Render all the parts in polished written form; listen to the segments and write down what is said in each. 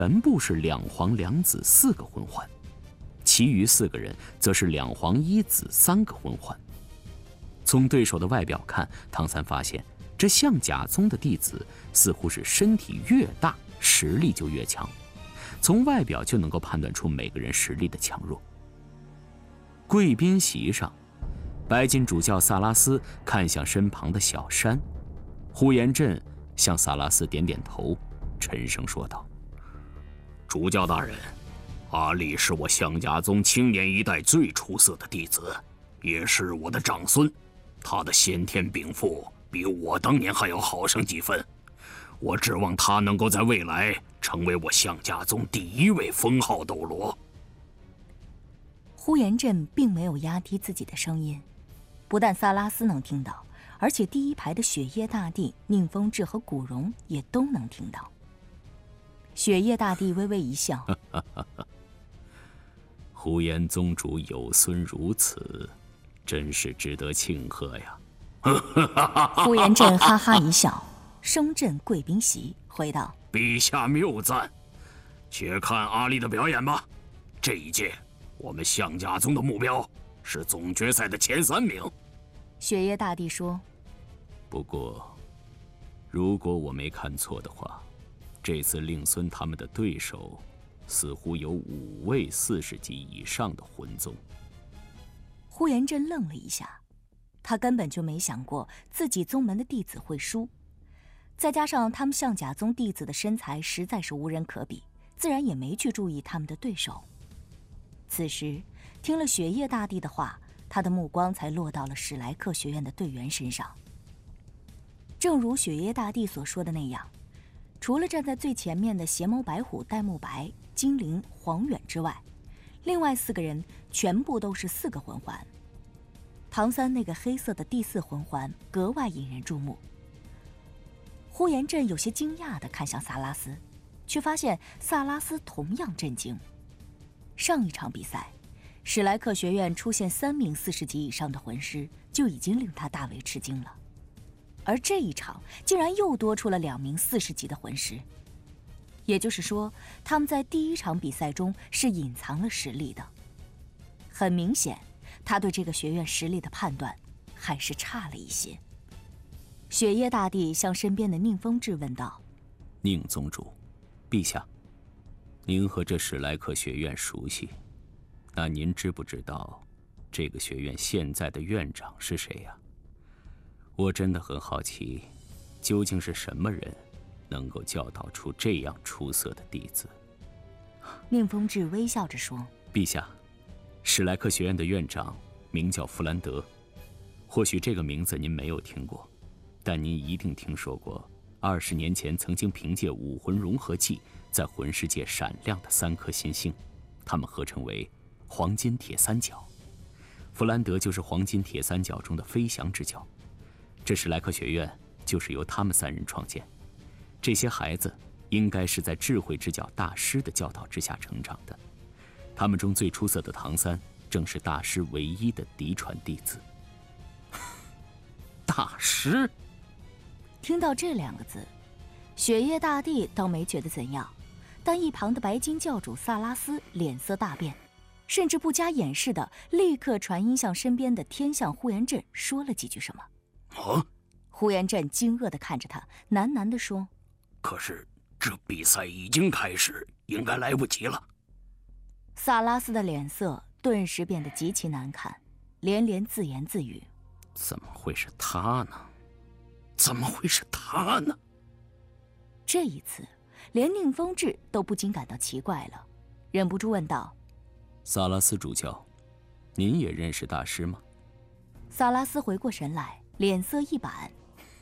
全部是2皇2子4个魂环，其余4个人则是2皇1子3个魂环。从对手的外表看，唐三发现这象甲宗的弟子似乎是身体越大，实力就越强，从外表就能够判断出每个人实力的强弱。贵宾席上，白金主教萨拉斯看向身旁的小山，呼延震向萨拉斯点点头，沉声说道：“ 主教大人，阿力是我象甲宗青年一代最出色的弟子，也是我的长孙。他的先天禀赋比我当年还要好上几分，我指望他能够在未来成为我象甲宗第1位封号斗罗。” 呼延震并没有压低自己的声音，不但萨拉斯能听到，而且第一排的雪夜大帝、宁风致和古荣也都能听到。雪夜大帝微微一笑：“ 呼延宗主有孙如此，真是值得庆贺呀！” 呼延震哈哈一笑，声震贵宾席，回道：“ 陛下谬赞，且看阿力的表演吧。这一届，我们象甲宗的目标是总决赛的前3名。” 雪夜大帝说：“ 不过，如果我没看错的话，这次令孙他们的对手似乎有5位40级以上的魂宗。” 呼延震愣了一下，他根本就没想过自己宗门的弟子会输，再加上他们象甲宗弟子的身材实在是无人可比，自然也没去注意他们的对手。此时听了雪夜大帝的话，他的目光才落到了史莱克学院的队员身上。正如雪夜大帝所说的那样，除了站在最前面的邪眸白虎戴沐白、精灵黄远之外，另外4个人全部都是4个魂环。唐三那个黑色的第4魂环格外引人注目。呼延震有些惊讶地看向萨拉斯，却发现萨拉斯同样震惊。上一场比赛，史莱克学院出现3名40级以上的魂师，就已经令他大为吃惊了。而这一场竟然又多出了2名40级的魂师，也就是说，他们在第1场比赛中是隐藏了实力的。很明显，他对这个学院实力的判断还是差了一些。雪夜大帝向身边的宁风致问道：“ 宁宗主，陛下，您和这史莱克学院熟悉，那您知不知道这个学院现在的院长是谁呀？我真的很好奇，究竟是什么人能够教导出这样出色的弟子？” 宁风致微笑着说：“ 陛下，史莱克学院的院长名叫弗兰德，或许这个名字您没有听过，但您一定听说过20年前曾经凭借武魂融合技在魂师界闪亮的3颗新星，他们合称为黄金铁三角。弗兰德就是黄金铁三角中的飞翔之角，这史莱克学院就是由他们3人创建。这些孩子应该是在智慧之角大师的教导之下成长的，他们中最出色的唐三正是大师唯一的嫡传弟子。 大师？ 听到这2个字，雪夜大帝倒没觉得怎样，但一旁的白金教主萨拉斯脸色大变，甚至不加掩饰的立刻传音向身边的天象呼延震说了几句什么。 啊！ 呼延震惊愕地看着他，喃喃地说：“ 可是这比赛已经开始，应该来不及了。” 萨拉斯的脸色顿时变得极其难看，连连自言自语：“ 怎么会是他呢？ 怎么会是他呢？” 这一次，连宁风致都不禁感到奇怪了，忍不住问道：“ 萨拉斯主教，您也认识大师吗？” 萨拉斯回过神来，脸色一板：“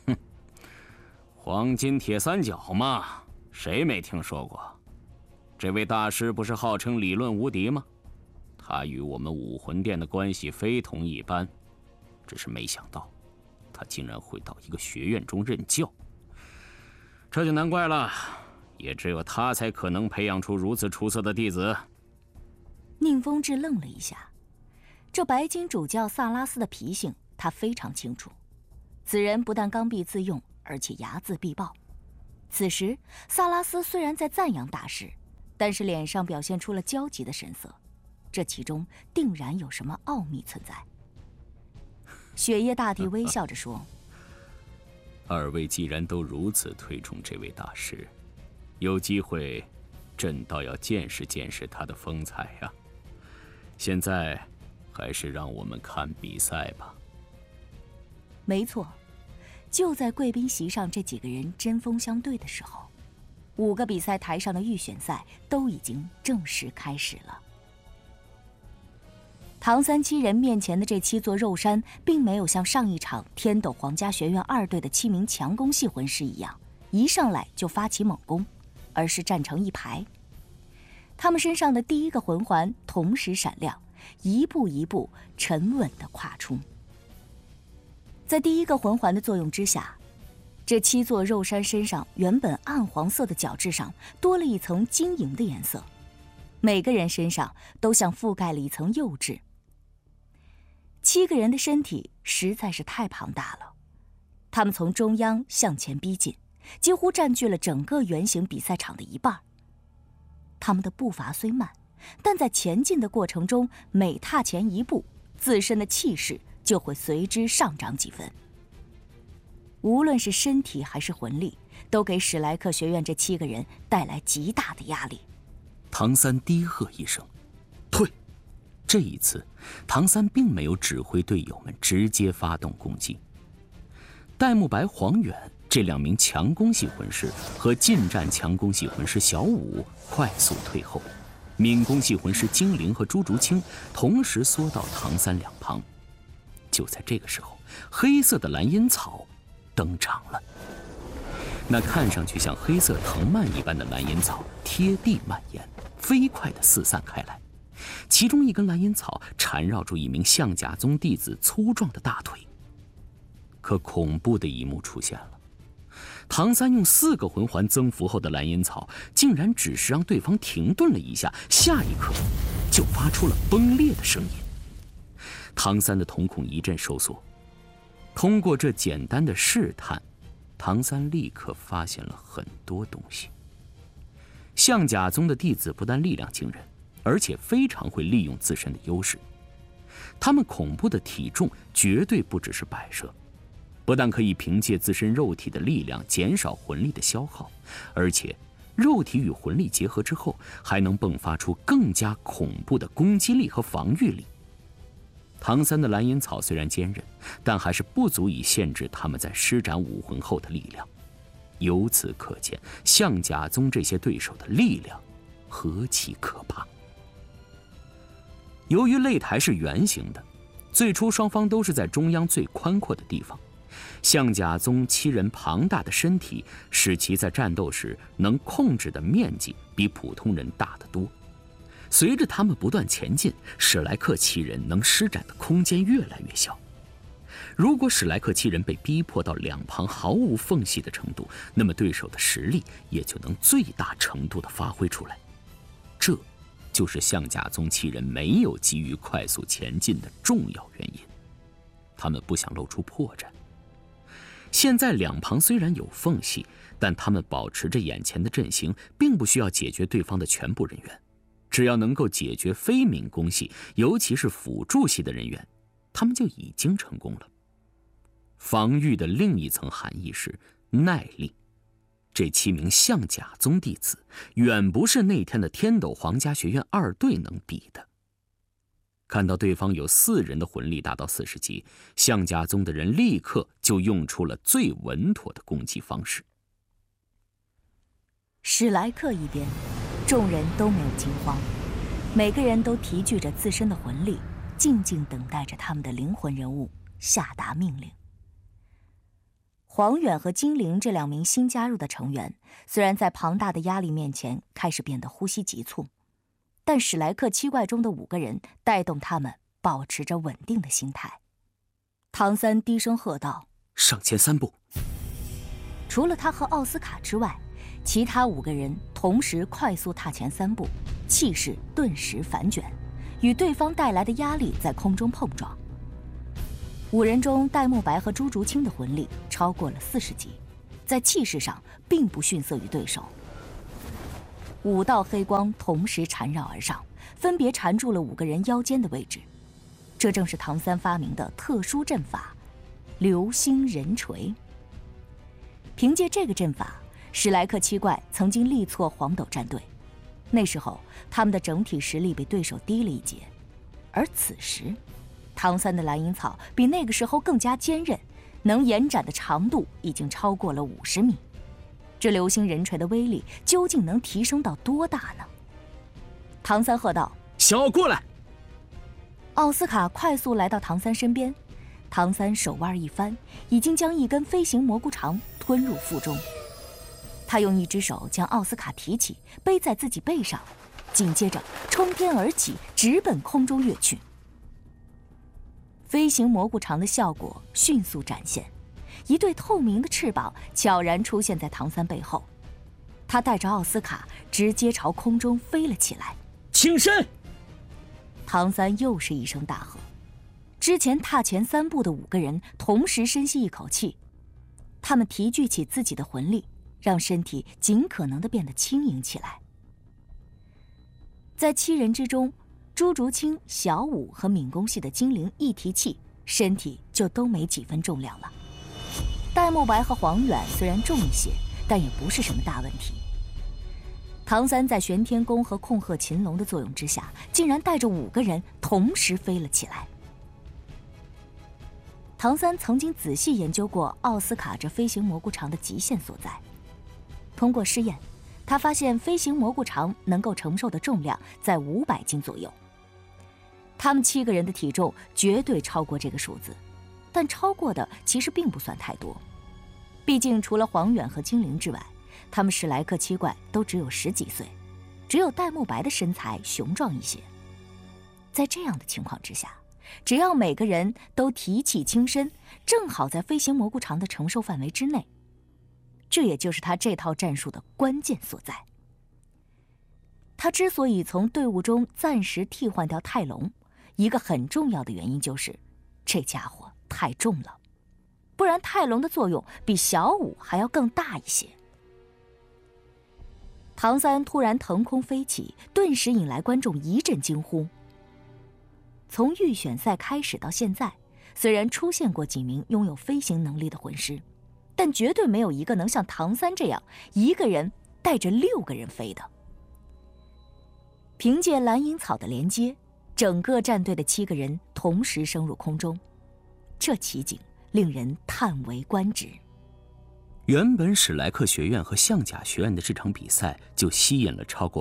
黄金铁三角嘛，谁没听说过？这位大师不是号称理论无敌吗？他与我们武魂殿的关系非同一般，只是没想到，他竟然会到一个学院中任教。这就难怪了，也只有他才可能培养出如此出色的弟子。” 宁风致愣了一下，这白金主教萨拉斯的脾性他非常清楚，此人不但刚愎自用，而且睚眦必报。此时萨拉斯虽然在赞扬大师， 但是脸上表现出了焦急的神色，这其中定然有什么奥秘存在。雪夜大帝微笑着说：“ 二位既然都如此推崇这位大师，有机会，朕倒要见识见识他的风采呀。现在，还是让我们看比赛吧。” 没错，就在贵宾席上这几个人针锋相对的时候，5个比赛台上的预选赛都已经正式开始了。唐三七人面前的这7座肉山，并没有像上一场天斗皇家学院2队的7名强攻系魂师一样，一上来就发起猛攻，而是站成一排。他们身上的第一个魂环同时闪亮，一步一步沉稳地跨出。在第一个魂环的作用之下，这7座肉山身上原本暗黄色的角质上多了一层晶莹的颜色，每个人身上都像覆盖了一层釉质。7个人的身体实在是太庞大了，他们从中央向前逼近，几乎占据了整个圆形比赛场的一半。他们的步伐虽慢，但在前进的过程中，每踏前一步，自身的气势就会随之上涨几分。无论是身体还是魂力，都给史莱克学院这7个人带来极大的压力。 唐三低喝一声：“退！”这一次，唐三并没有指挥队友们直接发动攻击。戴沐白、黄远这2名强攻系魂师和近战强攻系魂师小五快速退后，敏攻系魂师精灵和朱竹清同时缩到唐三两旁。就在这个时候，黑色的蓝银草登场了。那看上去像黑色藤蔓一般的蓝银草贴地蔓延，飞快地四散开来。其中一根蓝银草缠绕住一名象甲宗弟子粗壮的大腿。可恐怖的一幕出现了，唐三用4个魂环增幅后的蓝银草，竟然只是让对方停顿了一下，下一刻就发出了崩裂的声音。唐三的瞳孔一阵收缩。通过这简单的试探，唐三立刻发现了很多东西。象甲宗的弟子不但力量惊人，而且非常会利用自身的优势。他们恐怖的体重绝对不只是摆设，不但可以凭借自身肉体的力量减少魂力的消耗，而且肉体与魂力结合之后，还能迸发出更加恐怖的攻击力和防御力。唐三的蓝银草虽然坚韧，但还是不足以限制他们在施展武魂后的力量。由此可见，象甲宗这些对手的力量何其可怕。由于擂台是圆形的，最初双方都是在中央最宽阔的地方。象甲宗7人庞大的身体，使其在战斗时能控制的面积比普通人大得多。随着他们不断前进，史莱克7人能施展的空间越来越小。如果史莱克7人被逼迫到两旁毫无缝隙的程度，那么对手的实力也就能最大程度地发挥出来。这就是象甲宗7人没有急于快速前进的重要原因。他们不想露出破绽。现在两旁虽然有缝隙，但他们保持着眼前的阵型，并不需要解决对方的全部人员。只要能够解决非敏攻系，尤其是辅助系的人员，他们就已经成功了。防御的另一层含义是耐力。这7名象甲宗弟子远不是那天的天斗皇家学院2队能比的。看到对方有4人的魂力达到40级，象甲宗的人立刻就用出了最稳妥的攻击方式。 史莱克一边，众人都没有惊慌，每个人都提聚着自身的魂力，静静等待着他们的灵魂人物下达命令。黄远和精灵这2名新加入的成员，虽然在庞大的压力面前开始变得呼吸急促，但史莱克7怪中的5个人带动他们保持着稳定的心态。唐三低声喝道：“ 上前3步。” 除了他和奥斯卡之外，其他5个人同时快速踏前3步，气势顿时反卷，与对方带来的压力在空中碰撞。5人中，戴沐白和朱竹清的魂力超过了40级，在气势上并不逊色于对手。 5道黑光同时缠绕而上，分别缠住了5个人腰间的位置。这正是唐三发明的特殊阵法——流星人锤。凭借这个阵法，史莱克七怪曾经力挫黄斗战队。那时候，他们的整体实力比对手低了一截，而此时，唐三的蓝银草比那个时候更加坚韧，能延展的长度已经超过了50米。这流星人锤的威力究竟能提升到多大呢？唐三喝道：“ 小奥过来！” 奥斯卡快速来到唐三身边，唐三手腕一翻，已经将一根飞行蘑菇肠吞入腹中。他用一只手将奥斯卡提起，背在自己背上，紧接着冲天而起，直奔空中跃去。飞行蘑菇肠的效果迅速展现，一对透明的翅膀悄然出现在唐三背后，他带着奥斯卡直接朝空中飞了起来。 轻身！ 唐三又是一声大喝，之前踏前3步的5个人同时深吸一口气，他们提聚起自己的魂力，让身体尽可能地变得轻盈起来。在7人之中，朱竹清、小舞和敏攻系的精灵一提气，身体就都没几分重量了。戴沐白和黄远虽然重一些，但也不是什么大问题。唐三在玄天弓和控鹤擒龙的作用之下，竟然带着5个人同时飞了起来。唐三曾经仔细研究过奥斯卡这飞行蘑菇肠的极限所在。通过试验，他发现飞行蘑菇肠能够承受的重量在500斤左右。他们7个人的体重绝对超过这个数字，但超过的其实并不算太多。毕竟除了黄远和精灵之外，他们史莱克七怪都只有10几岁，只有戴沐白的身材雄壮一些。在这样的情况之下，只要每个人都提气轻身，正好在飞行蘑菇肠的承受范围之内。这也就是他这套战术的关键所在。他之所以从队伍中暂时替换掉泰隆，一个很重要的原因就是这家伙太重了，不然泰隆的作用比小舞还要更大一些。唐三突然腾空飞起，顿时引来观众一阵惊呼。从预选赛开始到现在，虽然出现过几名拥有飞行能力的魂师，但绝对没有一个能像唐三这样一个人带着6个人飞的。凭借蓝银草的连接，整个战队的7个人同时升入空中，这奇景令人叹为观止。 原本史莱克学院和象甲学院的这场比赛就吸引了超过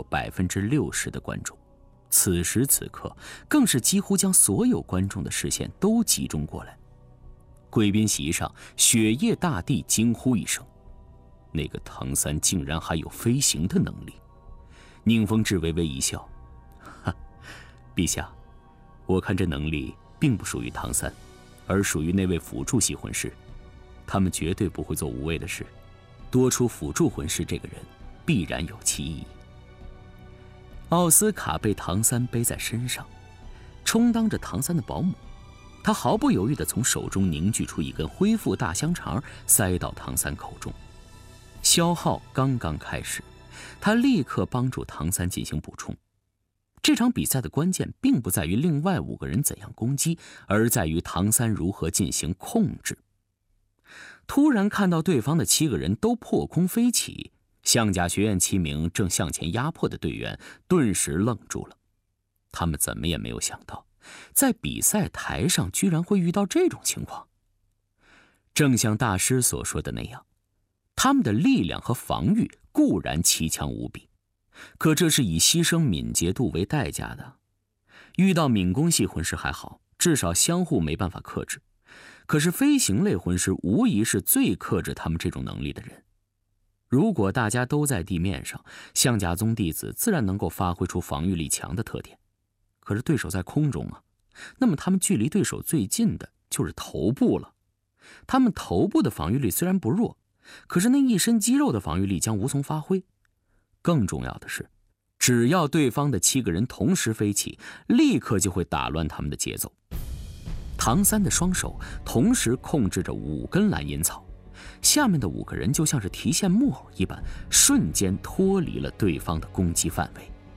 60%的观众，此时此刻更是几乎将所有观众的视线都集中过来。贵宾席上，雪夜大帝惊呼一声：“那个唐三竟然还有飞行的能力！”宁风致微微一笑：“哈，陛下，我看这能力并不属于唐三，而属于那位辅助系魂师。他们绝对不会做无谓的事，多出辅助魂师这个人，必然有其意义。”奥斯卡被唐三背在身上，充当着唐三的保姆。他毫不犹豫地从手中凝聚出一根恢复大香肠，塞到唐三口中。消耗刚刚开始，他立刻帮助唐三进行补充。这场比赛的关键并不在于另外5个人怎样攻击，而在于唐三如何进行控制。突然看到对方的7个人都破空飞起，象甲学院7名正向前压迫的队员顿时愣住了。他们怎么也没有想到，在比赛台上居然会遇到这种情况。正像大师所说的那样，他们的力量和防御固然奇强无比，可这是以牺牲敏捷度为代价的。遇到敏攻系魂师还好，至少相互没办法克制。可是飞行类魂师无疑是最克制他们这种能力的人。如果大家都在地面上，象甲宗弟子自然能够发挥出防御力强的特点。可是对手在空中啊，那么他们距离对手最近的就是头部了。他们头部的防御力虽然不弱，可是那一身肌肉的防御力将无从发挥。更重要的是，只要对方的7个人同时飞起，立刻就会打乱他们的节奏。唐三的双手同时控制着5根蓝银草， 下面的5个人就像是提线木偶一般，瞬间脱离了对方的攻击范围。